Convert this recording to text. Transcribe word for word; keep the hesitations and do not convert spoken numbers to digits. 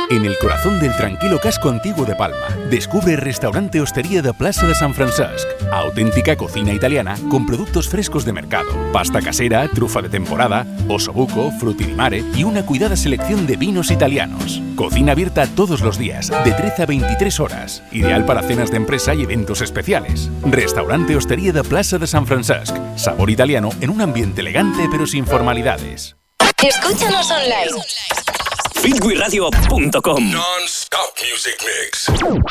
En el corazón del tranquilo casco antiguo de Palma, descubre el restaurante Hostería de Plaça de Sant Francesc. Auténtica cocina italiana con productos frescos de mercado, pasta casera, trufa de temporada, ossobuco, frutti di mare y una cuidada selección de vinos italianos. Cocina abierta todos los días, de trece a veintitrés horas. Ideal para cenas de empresa y eventos especiales. Restaurante Hostería de Plaça de Sant Francesc. Sabor italiano en un ambiente elegante pero sin formalidades. Escúchanos online. Fitwiradio punto com Non-stop music mix.